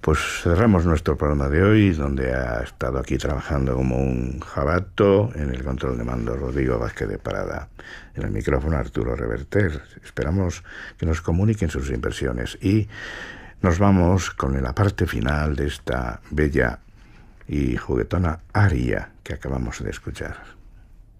Pues cerramos nuestro programa de hoy, donde ha estado aquí trabajando como un jabato en el control de mando Rodrigo Vázquez de Parada, en el micrófono Arturo Reverter. Esperamos que nos comuniquen sus impresiones y nos vamos con la parte final de esta bella y juguetona aria que acabamos de escuchar.